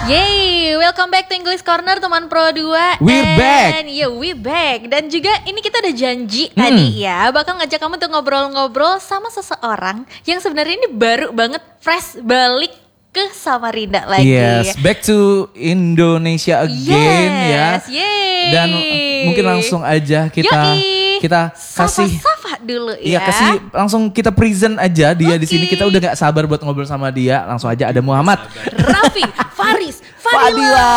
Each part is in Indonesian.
Yeay, welcome back to English Corner teman Pro 2. We're back. Yeah, we back. Dan juga ini kita udah janji tadi ya, bakal ngajak kamu untuk ngobrol-ngobrol sama seseorang yang sebenarnya ini baru banget fresh balik ke Samarinda lagi. Yes, back to Indonesia again ya. Yeay. Dan mungkin langsung aja kita kasih sapa dulu ya. Iya, kasih langsung kita present aja dia di sini. Kita udah gak sabar buat ngobrol sama dia. Langsung aja ada Muhammad Raffi Faris Fadila.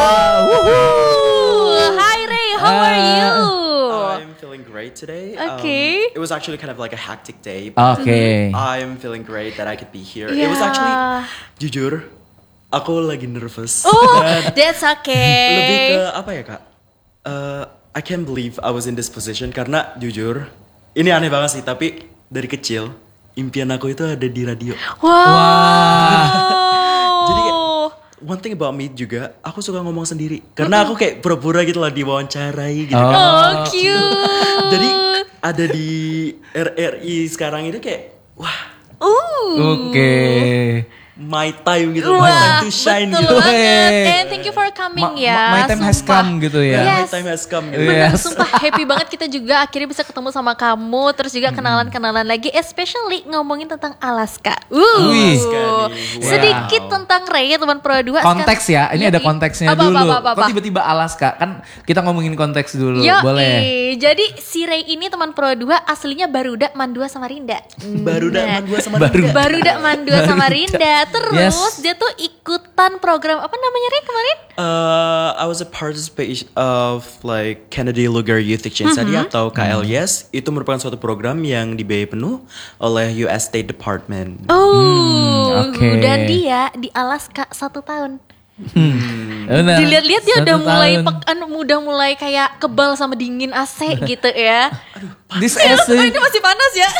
Hi Ray, how are you? I'm feeling great today. Okay. It was actually kind of like a hectic day. Oke. I'm feeling great that I could be here. Yeah. It was actually, jujur, aku lagi nervous. Oh, Dan that's okay. lebih ke apa ya kak? I can't believe I was in this position karena jujur, ini aneh banget sih. Tapi dari kecil impian aku itu ada di radio. Wow. Jadi kayak, one thing about me juga, aku suka ngomong sendiri. Karena aku kayak pura-pura gitu lah diwawancarai gitu kan. Oh, cute. Jadi ada di RRI sekarang itu kayak, wah, Oke. my time gitu, my time to shine betul gitu. banget. Wey. And thank you for coming ya. My time has Sumpah. come gitu ya. Yes. My time has come gitu. Bener, Yes. sumpah happy banget kita juga akhirnya bisa ketemu sama kamu. Terus juga kenalan-kenalan lagi, especially ngomongin tentang Alaska. Wih. Sekali. Sedikit Wow. tentang Ray ya teman Pro 2. Konteks ya, ini ada konteksnya dulu. Apa? Kok tiba-tiba Alaska? Kan kita ngomongin konteks dulu, Yoi. boleh. Jadi si Ray ini teman Pro 2 aslinya Barudak Mandua Samarinda. Barudak Nah. Mandua sama Barudak Mandua Samarinda. Terus Yes. dia tuh ikutan program apa namanya Ray kemarin? I was a participation of like Kennedy Lugar Youth Exchange Study atau KLYS. Itu merupakan suatu program yang dibiayai penuh oleh US State Department. Oke. Dan dia di Alaska 1 tahun. Benar. Dilihat-lihat dia 1 udah tahun. mulai kayak kebal sama dingin AC gitu ya. This Oh, essay. ini masih panas ya.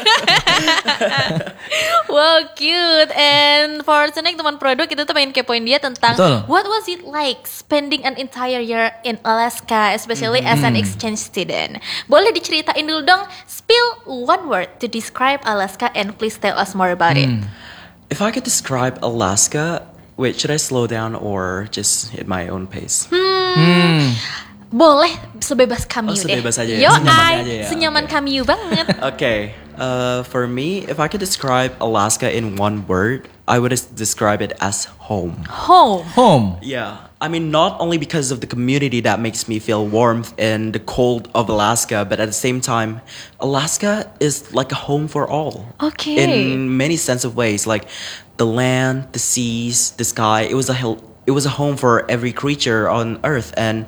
Wow, cute. And for tonight teman produk kita tuh pengen kepoin dia tentang Betul. what was it like spending an entire year in Alaska, especially as an exchange student. Boleh diceritain dulu dong, spill one word to describe Alaska and please tell us more about it. If I could describe Alaska, wait, should I slow down or just at my own pace? Boleh sebebas kami Oh, deh. sebebas aja ya, Yo, senyamannya aja ya. senyaman kami banget. Okay, for me, if I could describe Alaska in one word, I would describe it as home. Home. Home. Yeah, I mean, not only because of the community that makes me feel warmth in the cold of Alaska, but at the same time, Alaska is like a home for all. Okay. In many sense of ways, like the land, the seas, the sky. It was a home for every creature on Earth, and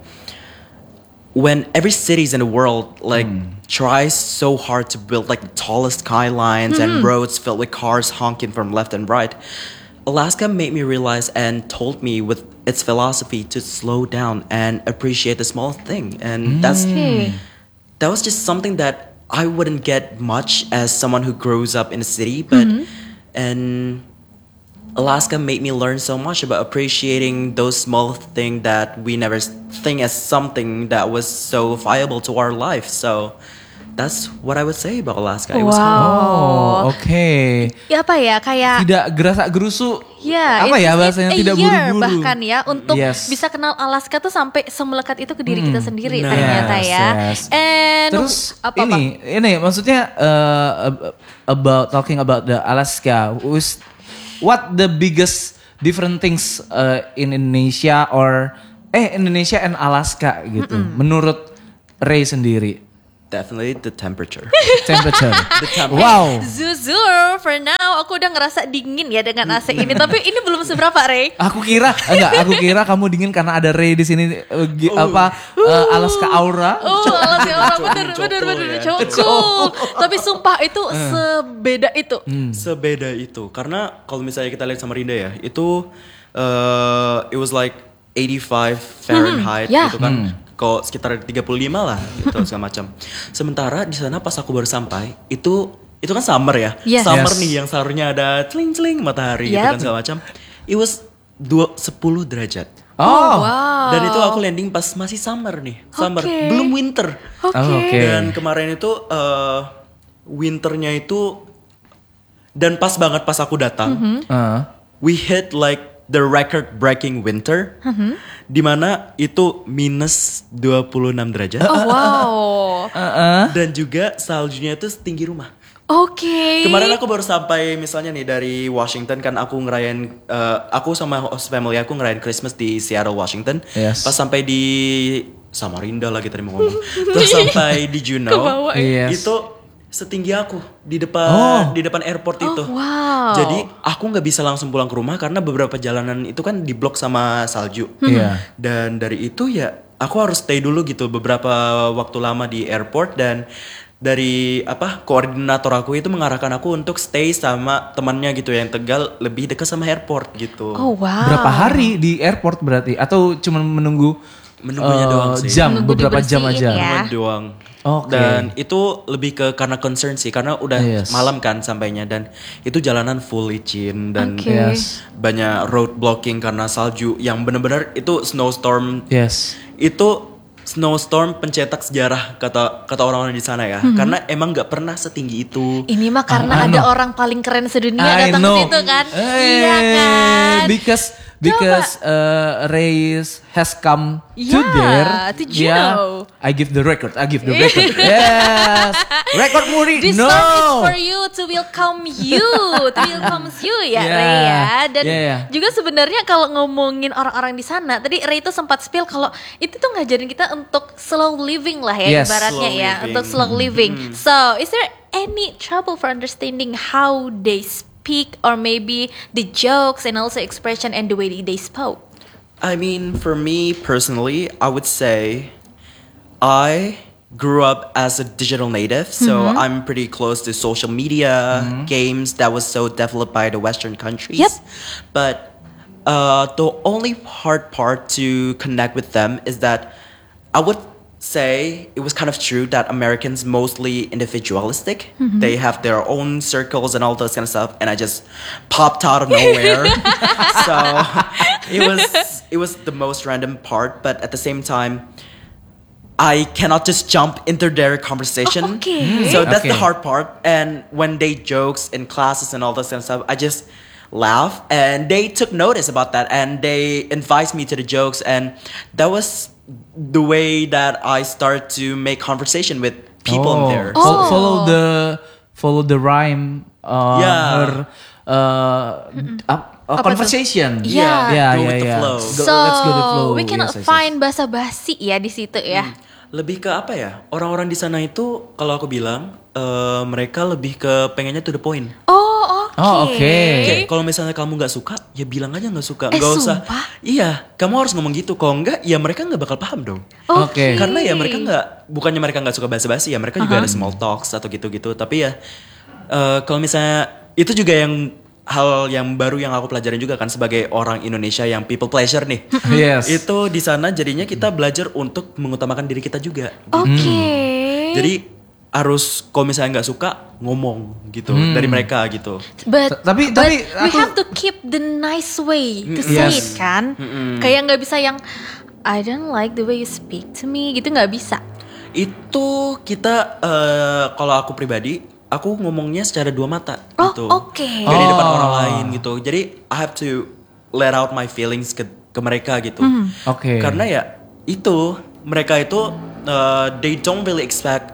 when every cities in the world like tries so hard to build like the tallest skylines and roads filled with cars honking from left and right, Alaska made me realize and told me with its philosophy to slow down and appreciate the small thing. And that was just something that I wouldn't get much as someone who grows up in a city, but and Alaska made me learn so much about appreciating those small things that we never think as something that was so viable to our life. So that's what I would say about Alaska. It was home. Oh, oke. Ya apa ya, kayak Tidak gerasak gerusu. ya, Apa ya it's bahasanya? a Tidak year buru-buru. bahkan ya untuk Yes. bisa kenal Alaska tuh sampai semelekat itu ke diri kita sendiri Nah. ternyata Yes, ya. yes. And Terus apa ini maksudnya about talking about the Alaska, what the biggest different things in Indonesia Indonesia and Alaska gitu. Menurut Ray sendiri. Definitely the temperature. Temperature. The temperature. Wow. Zuzur, for now aku udah ngerasa dingin ya dengan AC ini, tapi ini belum seberapa Ray. Aku kira kamu dingin karena ada Ray di sini Alaska Aura. Oh, Alaska orang bener Cokul ya. cokul. Tapi sumpah itu sebeda itu. Sebeda itu. Karena kalau misalnya kita lihat Samarinda ya, itu it was like 85 Fahrenheit ya. gitu kan. Kok sekitar 35 lah gitu segala macam. Sementara di sana pas aku baru sampai itu kan summer ya. Yes. Summer Yes. nih yang seharusnya ada celing-celing matahari gitu Yep. kan segala macam. It was 10 derajat. Oh. Wow. Dan itu aku landing pas masih summer nih. Summer, Oke. belum winter. Oke. Oh, oke. Dan kemarin itu winternya itu dan pas banget pas aku datang, we hit like the record breaking winter, dimana itu minus 26 derajat. Oh wow. Dan juga saljunya itu setinggi rumah. Oke. Kemarin aku baru sampai misalnya nih dari Washington kan aku ngerayain aku sama host family aku ngerayain Christmas di Seattle, Washington. Yes. Pas sampai di Samarinda lagi tadi mau ngomong. Terus sampai di Juneau. Kebawa. Yes. Itu setinggi aku di depan airport itu. Wow. Jadi aku nggak bisa langsung pulang ke rumah karena beberapa jalanan itu kan diblok sama salju. Iya. Dan dari itu ya aku harus stay dulu gitu beberapa waktu lama di airport dan dari koordinator aku itu mengarahkan aku untuk stay sama temannya gitu yang Tegal lebih dekat sama airport gitu. Oh wow. Berapa hari di airport berarti? Atau cuma Menunggunya doang sih. Jam, Menunggu beberapa jam dibersihin aja. ya. Cuma doang. Oke. Dan itu lebih ke karena concern sih karena udah Yes. malam kan sampainya dan itu jalanan full licin dan Oke. Yes. banyak road blocking karena salju yang benar-benar itu snowstorm. Yes. Itu snowstorm pencetak sejarah kata orang-orang di sana ya. Karena emang nggak pernah setinggi itu. Ini mah karena I ada know. orang paling keren sedunia I datang know. ke situ kan. Eh, Iya kan. Because Ray has come to Yeah, there. to Juneau. I give the record. Yes. Record muri. This No. song is for you to welcome you ya Yeah. Ray ya. Dan Yeah. juga sebenarnya kalau ngomongin orang-orang di sana, tadi Ray itu sempat spill kalau itu tuh ngajarin kita untuk slow living lah ya Yes. ibaratnya Slow ya, living. untuk slow living. So, is there any trouble for understanding how they speak or maybe the jokes and also expression and the way they spoke? I mean, for me personally, I would say I grew up as a digital native, so I'm pretty close to social media, games that was so developed by the Western countries. Yep. But the only hard part to connect with them is that I would say it was kind of true that Americans mostly individualistic. They have their own circles and all those kind of stuff, and I just popped out of nowhere. So it was the most random part, but at the same time, I cannot just jump into their conversation. Oh, okay. So that's the Okay. hard part. And when they jokes in classes and all this kind of stuff, I just laugh, and they took notice about that, and they invited me to the jokes, and that was the way that I start to make conversation with people in there. Oh. Follow the rhyme. Yeah. Her conversation. Yeah. Go with the flow. So, Let's go the flow. we cannot Yes, yes, yes. find basa-basi ya di situ ya. Lebih ke apa ya? Orang-orang di sana itu kalau aku bilang mereka lebih ke pengennya to the point. Oh, oke. Oh, oke. Kayak kalau misalnya kamu nggak suka, ya bilang aja nggak suka. Eh, Nggak usah. sumpah? Iya, kamu harus ngomong gitu. Kalau enggak, ya mereka nggak bakal paham dong. Oke. Karena ya mereka bukannya mereka nggak suka basa-basi ya, mereka juga ada small talks atau gitu-gitu. Tapi ya kalau misalnya itu juga yang hal yang baru yang aku pelajarin juga kan sebagai orang Indonesia yang people pleasure nih. Yes. Itu di sana jadinya kita belajar untuk mengutamakan diri kita juga. Oke. Jadi harus kalau misalnya nggak suka ngomong gitu dari mereka gitu. But Tapi we aku- have to keep the nice way to say Yes. it kan. Kayak nggak bisa yang I don't like the way you speak to me gitu, nggak bisa. Itu kita kalau aku pribadi aku ngomongnya secara dua mata Oh, gitu. oke. Gak di depan Oh. orang lain gitu. Jadi I have to let out my feelings ke mereka gitu. Oke. Karena ya itu mereka itu they don't really expect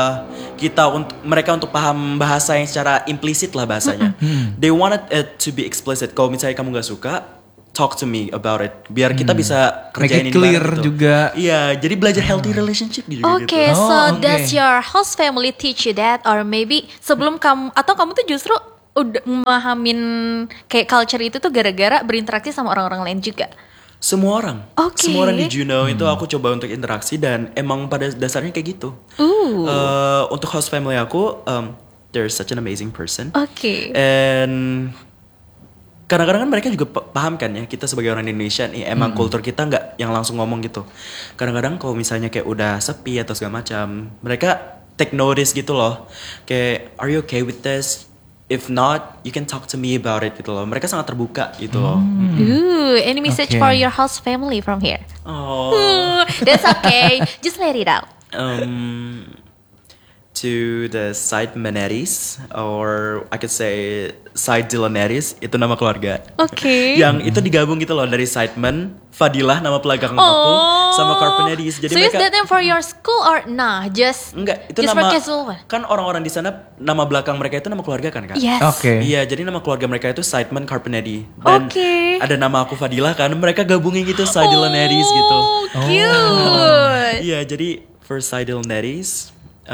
mereka untuk paham bahasa yang secara implisit lah bahasanya. They wanted it to be explicit. Kalau misalnya kamu nggak suka, talk to me about it. Biar kita bisa Make kerjain it ini clear bareng gitu. juga. Iya, jadi belajar healthy relationship gitu. Oke, Oh, so oke. does your host family teach you that, or maybe sebelum kamu atau kamu tuh justru udah memahamin kayak culture itu tuh gara-gara berinteraksi sama orang-orang lain juga? Semua orang, Oke. semua orang di Juneau itu aku coba untuk interaksi dan emang pada dasarnya kayak gitu. Untuk host family aku, they're such an amazing person. Oke. And kadang-kadang kan mereka juga paham kan ya kita sebagai orang Indonesia nih emang kultur kita nggak yang langsung ngomong gitu. Kadang-kadang kalau misalnya kayak udah sepi atau segala macam, mereka take notice gitu loh. Kayak are you okay with this? If not, you can talk to me about it gitu loh. Mereka sangat terbuka gitu loh. Any message Okay. for your host family from here? Oh. That's okay. Just let it out. um, to to the Sidemeneris, or I could say Sidemeneris, itu nama keluarga. Oke. Yang itu digabung gitu loh dari Sidemen, Fadilah nama pelakang aku, sama Carpeneris. Jadi so mereka is that name for your school or nah? Just enggak, itu just nama for casual one? kan orang-orang di sana nama belakang mereka itu nama keluarga kan Kak? Yes. Oke. Iya, jadi nama keluarga mereka itu Sidemen Carpenedi. Dan Oke. ada nama aku Fadilah kan, mereka gabungin gitu Sidemeneris gitu. Oh, cute. Iya, jadi for Sidemeneris,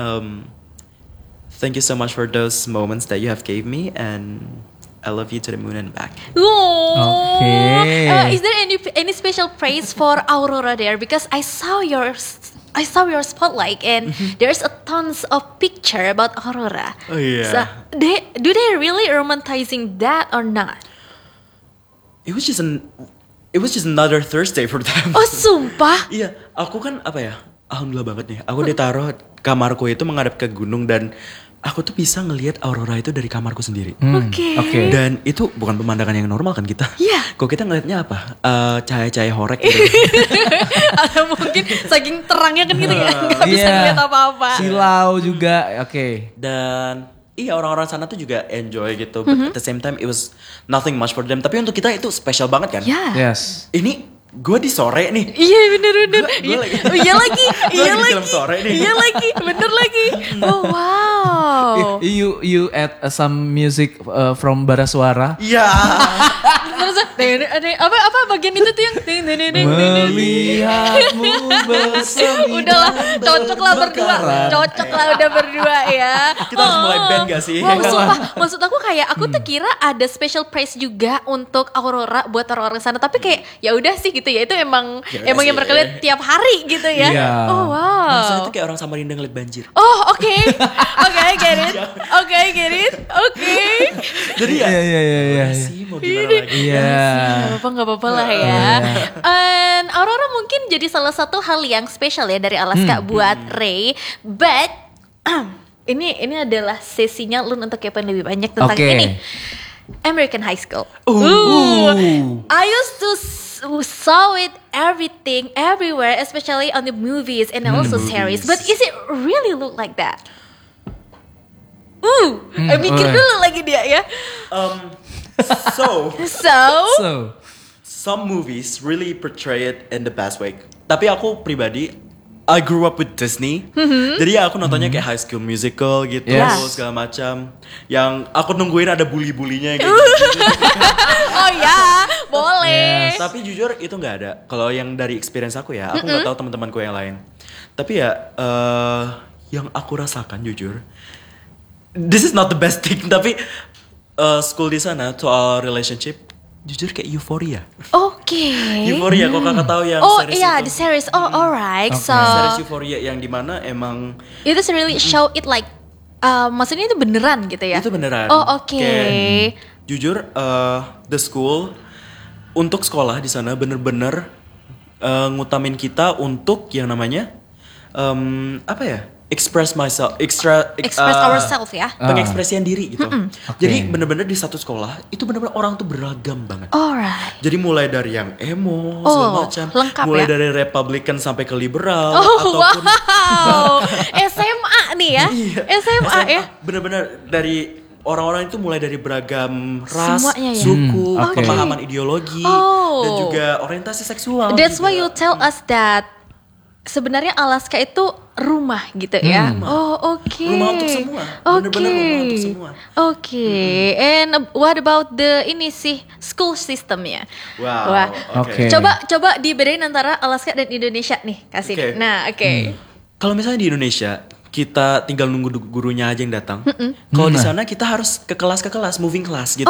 thank you so much for those moments that you have gave me, and I love you to the moon and back. Oh. Okay. Is there any special praise for Aurora there? Because I saw your spotlight and there's a tons of picture about Aurora. Oh, yeah. So do they really romanticizing that or not? It was just another Thursday for them. Oh sumpah. Iya, aku kan apa ya? Alhamdulillah banget nih. Aku ditaruh kamarku itu menghadap ke gunung dan aku tuh bisa ngelihat aurora itu dari kamarku sendiri. Oke. Oke. Dan itu bukan pemandangan yang normal kan kita. Iya. Kok kita ngelihatnya apa? Cahaya-cahaya horek gitu. Atau mungkin saking terangnya kan gitu ya, nggak bisa Iya. ngeliat apa-apa. Silau juga, oke. Dan iya orang-orang sana tuh juga enjoy gitu. But at the same time it was nothing much for them. Tapi untuk kita itu spesial banget kan. Ya. Yes. Ini gue di sore nih. Iya bener-bener. Gua lagi- Oh, iya lagi. Gua Iya lagi di lagi. film sore nih. Iya lagi. Bener lagi. Oh wow. You add some music from Barasuara. Iya. Terus apa bagian itu tuh yang Melihatmu bersemi. Udahlah, cocok lah berdua. Cocok lah udah berdua ya. Kita harus mulai band gak sih? Wow, sumpah. Maksud aku kayak aku tuh kira ada special prize juga untuk Aurora buat orang-orang sana, tapi kayak ya udah sih gitu ya. Itu emang Ya udah yang sih. mereka lihat tiap hari gitu ya. Iya. Oh wow. Rasanya tuh kayak orang Samarinda ngeliat banjir. Oh oke. Oke, I get it. Oke, I get it. Oke. Jadi ya. Iya. Sih mau gimana lagi? Iya. Nggak apa-apa lah ya. And Aurora mungkin jadi salah satu hal yang spesial ya dari Alaska buat Ray. But ini adalah sesinya lu untuk kepoin lebih banyak tentang Oke. ini. American High School. Ooh. I used to saw it everything everywhere, especially on the movies and also series. But is it really look like that? Mikir dulu lagi dia ya. So So, some movies really portray it in the best way. Tapi aku pribadi, I grew up with Disney. Jadi ya aku nontonnya kayak High School Musical gitu, Yes. segala macam. Yang aku nungguin ada bully-bulinya gitu. oh ya, boleh. Tapi jujur itu nggak ada. Kalau yang dari experience aku ya, aku nggak tahu teman-temanku yang lain. Tapi ya, yang aku rasakan jujur, this is not the best thing. Tapi school di sana to our relationship, jujur kayak Euphoria. Oke. Euphoria, kok kakak tahu yang Oh series iya, itu? the series. Oh alright. Oke. So Series Euphoria yang dimana emang it is really show it like, maksudnya itu beneran gitu ya? itu beneran. Oh oke. Kayak, jujur, the school untuk sekolah di sana bener-bener ngutamin kita untuk yang namanya apa ya? Express myself, Express ourselves ya. pengekspresian diri gitu. Oke. Jadi bener-bener di satu sekolah itu bener-bener orang tuh beragam banget. Alright. Jadi mulai dari yang emo Oh, segala macam, lengkap mulai ya? dari Republican sampai ke liberal, Oh ataupun wow. SMA nih ya. Iya, SMA ya. Bener-bener dari orang-orang itu mulai dari beragam ras, Semuanya ya? suku, Oke. pemahaman ideologi, Oh. dan juga orientasi seksual. That's juga. why you tell us that sebenarnya Alaska itu rumah gitu ya. Oh oke. Rumah untuk semua. Bener-bener rumah untuk semua. Oke. And what about the ini sih school systemnya? Wow. Wah. Oke. Coba dibedain antara Alaska dan Indonesia nih, kasih. Oke. Nah, oke. Kalau misalnya di Indonesia, kita tinggal nunggu gurunya aja yang datang. Kalau di sana kita harus ke kelas moving class gitu.